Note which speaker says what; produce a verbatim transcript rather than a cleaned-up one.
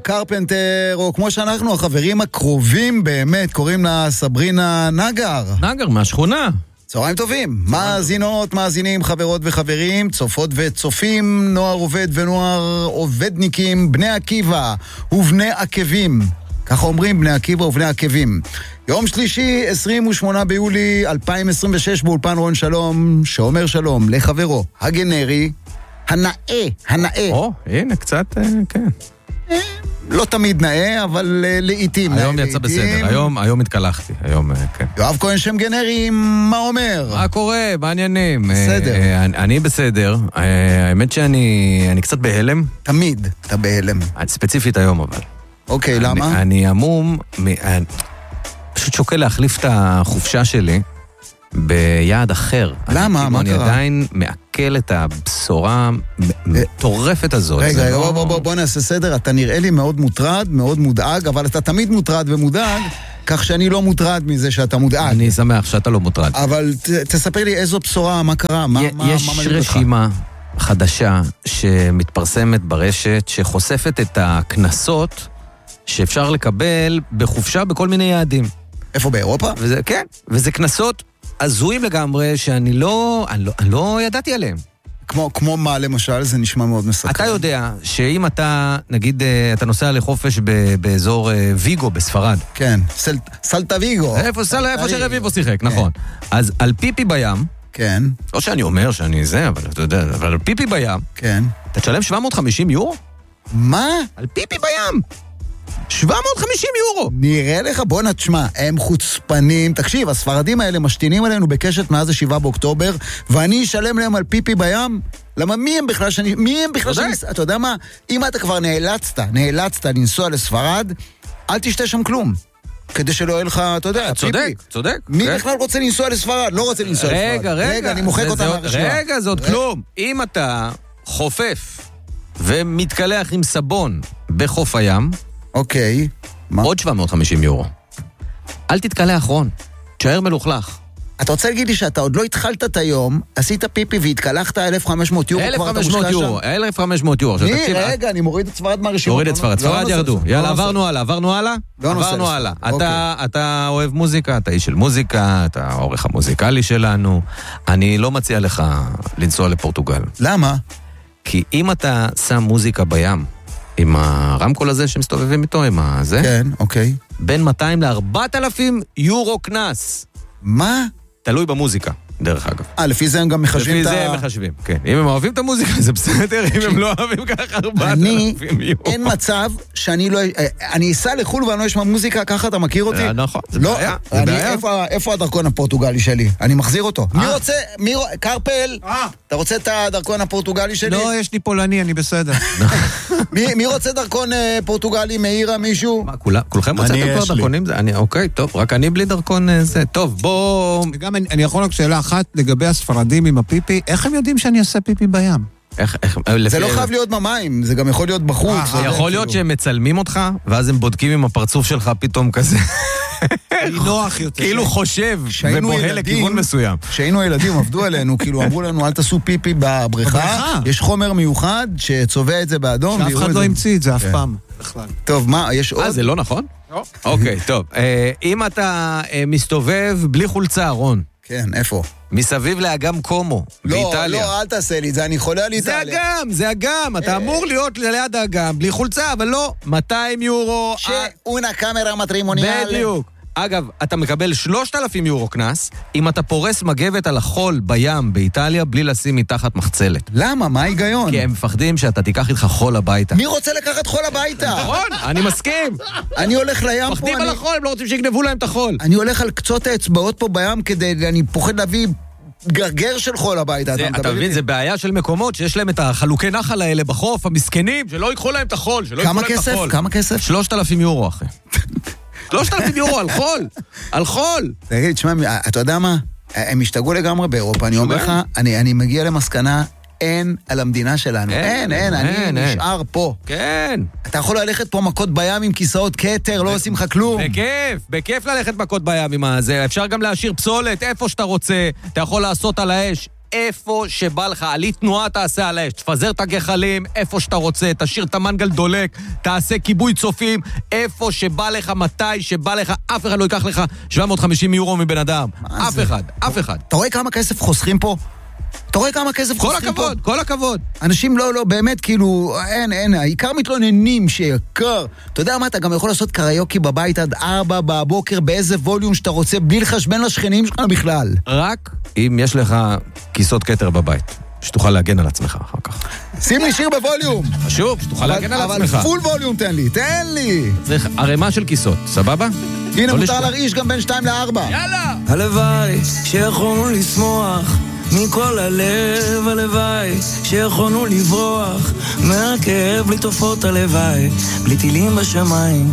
Speaker 1: קרפנטר, או כמו שאנחנו, החברים הקרובים באמת, קוראים לה סברינה נגר.
Speaker 2: נגר, מהשכונה.
Speaker 1: צהריים טובים. מאזינות, מאזינים, חברות וחברים, צופות וצופים, נוער עובד ונוער עובדניקים, בני עקיבא ובני עקבים. ככה אומרים, בני עקיבא ובני עקבים. יום שלישי, עשרים ושמונה ביולי אלפיים עשרים ושש, באולפן רון שלום, שאומר שלום לחברו הגנרי, הנאה, הנאה.
Speaker 2: או, הנה, קצת, כן.
Speaker 1: לא תמיד נאה, אבל לעתים.
Speaker 2: היום יצא בסדר, היום, היום התקלחתי, היום, כן.
Speaker 1: יואב כהן שם גנרי, מה אומר?
Speaker 2: מה קורה? מעניינים.
Speaker 1: בסדר.
Speaker 2: אני בסדר. האמת שאני אני קצת בהלם.
Speaker 1: תמיד אתה בהלם.
Speaker 2: ספציפית היום, אבל.
Speaker 1: אוקיי, למה?
Speaker 2: אני עמום, פשוט שוקל להחליף את החופשה שלי ביעד אחר.
Speaker 1: למה? מה קרה?
Speaker 2: אני עדיין מעכל את הבשורה מטורפת הזאת.
Speaker 1: רגע, בוא, בוא, בוא, בוא נעשה סדר. אתה נראה לי מאוד מוטרד, מאוד מודאג, אבל אתה תמיד מוטרד ומודאג, כך שאני לא מוטרד מזה שאתה מודאג.
Speaker 2: אני שמח שאתה לא מוטרד.
Speaker 1: אבל ת, תספר לי איזו בשורה, מה קרה? מה,
Speaker 2: יש
Speaker 1: מה, מה
Speaker 2: רשימה חדשה שמתפרסמת ברשת, שחושפת את הכנסות שאפשר לקבל בחופשה בכל מיני יעדים.
Speaker 1: איפה, באירופה?
Speaker 2: וזה, כן, וזה כנסות הזויים לגמרי שאני לא, אני לא, אני לא ידעתי עליהם.
Speaker 1: כמו, כמו מה למשל, זה נשמע מאוד מסקרן.
Speaker 2: אתה יודע שאם אתה, נגיד, אתה נוסע לחופש ב, באזור ויגו בספרד.
Speaker 1: כן, סל, סלטה ויגו.
Speaker 2: איפה, סל, איפה שרביבו שיחק, נכון. אז על פיפי בים,
Speaker 1: כן.
Speaker 2: לא שאני אומר שאני זה, אבל אתה יודע, אבל על פיפי בים,
Speaker 1: כן.
Speaker 2: אתה תשלם שבע מאות וחמישים יורו?
Speaker 1: מה?
Speaker 2: על פיפי בים. שבע מאות וחמישים יורו.
Speaker 1: נראה לך, בוא נתשמע, הם חוצפנים. תקשיב, הספרדים האלה משתינים עלינו בקשת מאז השבעה באוקטובר, ואני אשלם להם על פיפי בים? למה מי הם בכלל שאני... מי הם בכלל שאני... אתה יודע מה? אם אתה כבר נאלצת, נאלצת לנסוע לספרד, אל תשתה שם כלום. כדי שלא יהיה לך, אתה יודע,
Speaker 2: צודק, צודק.
Speaker 1: מי בכלל רוצה לנסוע לספרד? לא רוצה לנסוע לספרד.
Speaker 2: רגע, רגע.
Speaker 1: רגע, אני מוחק אותה מהרשימה.
Speaker 2: רגע, זה עוד כלום. אם אתה חופף ומתקלח עם סבון בחוף הים,
Speaker 1: אוקיי.
Speaker 2: עוד שבע מאות וחמישים יורו. אל תתקלה אחרון, תשאר מלוכלך.
Speaker 1: אתה רוצה להגיד לי שאתה עוד לא התחלת את היום, עשית פיפי והתקלחת אלף וחמש מאות יורו, כבר אתה מושקע שם?
Speaker 2: אלף וחמש מאות יורו.
Speaker 1: מי, רגע, אני מוריד את ספרד מהרשימות.
Speaker 2: מוריד את ספרד, ספרד ירדו. יאללה, עברנו הלאה, עברנו הלאה? עברנו הלאה. אתה אוהב מוזיקה, אתה איש של מוזיקה, אתה העורך המוזיקלי שלנו. אני לא מציע לך לנסוע לפורטוגל.
Speaker 1: למה?
Speaker 2: כי אם אתה שם מוזיקה בים, עם הרמקול הזה שמסתובבים איתו, עם הזה,
Speaker 1: כן, אוקיי.
Speaker 2: בין מאתיים לארבעת אלפים יורו קנס.
Speaker 1: מה?
Speaker 2: תלוי במוזיקה, דרך אגב.
Speaker 1: אה, לפי זה הם גם מחשבים את ה...
Speaker 2: לפי זה הם מחשבים, כן. אם הם אוהבים את המוזיקה, זה בסדר, אם הם לא אוהבים ככה ארבעת אלפים יורו.
Speaker 1: אין מצב שאני לא... אני אסע לחול ואני לא אשמע מוזיקה, ככה אתה מכיר אותי?
Speaker 2: נכון, זה בעיה. זה בעיה.
Speaker 1: איפה הדרכון הפורטוגלי שלי? אני מחזיר אותו. מי רוצה... קרפל, אתה רוצה את הדרכון הפורטוגלי שלי?
Speaker 3: לא, יש לי פולני, אני בסדר.
Speaker 1: מי רוצה דרכון פורטוגלי? מאירה, מישהו?
Speaker 2: מה, כולכם רוצים כבר דרכונים? אוקיי, טוב, רק אני בלי דרכון זה. טוב, בוא...
Speaker 3: וגם אני יכול רק שאלה אחת לגבי הספרדים עם הפיפי, איך הם יודעים שאני אעשה פיפי בים?
Speaker 1: זה לא חייב להיות במים, זה גם יכול להיות בחוץ.
Speaker 2: יכול להיות שהם מצלמים אותך, ואז הם בודקים עם הפרצוף שלך פתאום כזה.
Speaker 3: נוח יותר.
Speaker 2: כאילו חושב ובוהה לכיוון מסוים.
Speaker 1: כשהיינו ילדים עבדו עלינו, כאילו אמרו לנו אל תעשו פיפי בבריכה, יש חומר מיוחד שצובע את זה באדום.
Speaker 3: שאף אחד לא המציא את זה אף פעם.
Speaker 1: טוב, מה, יש עוד?
Speaker 2: אה, זה לא נכון? לא. אוקיי, טוב. אם אתה מסתובב בלי חולצה, רון.
Speaker 1: כן, איפה?
Speaker 2: מסביב לאגם קומו, באיטליה.
Speaker 1: לא, לא, אל תעשה לי, זה אני חולה על איטליה.
Speaker 2: זה אגם, זה אגם, אתה אמור להיות ליד האגם, בלי חולצה, אבל לא, מאתיים יורו.
Speaker 1: שאונה קאמרה מטרימוניאל.
Speaker 2: בדיוק. אגב, אתה מקבל שלושת אלפים יורו קנס, אם אתה פורס מגבת על החול בים באיטליה, בלי לשים מתחת מחצלת.
Speaker 1: למה? מה ההיגיון?
Speaker 2: כי הם מפחדים שאתה תיקח איתך חול הביתה.
Speaker 1: מי רוצה לקחת חול הביתה?
Speaker 2: נכון, אני מסכים.
Speaker 1: אני הולך לים פה.
Speaker 2: מפחדים על החול, הם לא רוצים שיגנבו להם את החול.
Speaker 1: אני הולך על קצות האצבעות פה בים כדי, אני פוחד להביא גרגר של חול הביתה.
Speaker 2: אתה מבין, זה בעיה של מקומות שיש להם את החלוקי נחל האלה בחוף, המסכנים, שלא ייקחו להם את החול.
Speaker 1: כמה כסף? כמה כסף?
Speaker 2: שלושת אלפים יורו, אחי. שלושת אלפים יורו על חול, על חול.
Speaker 1: תגיד, תשמע, אתה יודע מה? הם השתגעו לגמרי באירופה, אני אומר לך, אני מגיע למסקנה, אין על המדינה שלנו. אין, אין, אני נשאר פה.
Speaker 2: כן.
Speaker 1: אתה יכול ללכת פה מכות בים עם כיסאות קטר, לא עושים לך כלום.
Speaker 2: בכיף, בכיף ללכת מכות בים עם הזה. אפשר גם להשאיר פסולת איפה שאתה רוצה, אתה יכול לעשות על האש. איפה שבא לך, עלי תנועה תעשה על האש, תפזר את הגחלים, איפה שאתה רוצה, תשאיר את המנגל דולק, תעשה כיבוי צופים, איפה שבא לך, מתי שבא לך, אף אחד לא ייקח לך שבע מאות וחמישים יורו מבן אדם. אף זה? אחד, אף אחד.
Speaker 1: אתה רואה כמה כסף חוסכים פה? אתה רואה כמה כסף חוסכים פה?
Speaker 2: כל הכבוד, כל הכבוד.
Speaker 1: אנשים לא, לא, באמת, כאילו, אין, אין, העיקר מתלוננים שיקר. אתה יודע מה, אתה גם יכול לעשות קריוקי בבית עד ארבע בבוקר, באיזה ווליום שאתה רוצה, בלי לחשבן לשכנים שלך בכלל.
Speaker 2: רק אם יש לך כיסות כתר בבית, שתוכל להגן על עצמך אחר כך.
Speaker 1: שים לי שיר בווליום.
Speaker 2: חשוב, שתוכל להגן על עצמך.
Speaker 1: אבל פול ווליום תן לי, תן לי.
Speaker 2: צריך ערימה של כיסות, סבבה?
Speaker 1: הנה, מותר להרעיש גם בין שתיים לארבע.
Speaker 2: יאללה!
Speaker 4: הלוואי שיכולנו לשמוח מכל הלב, הלוואי שיכולנו לברוח מהכאב בלי תופעות הלוואי, בלי טילים בשמיים.